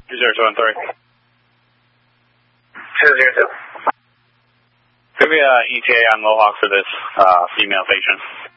2023. 202. Give me an ETA on Mohawk for this female patient.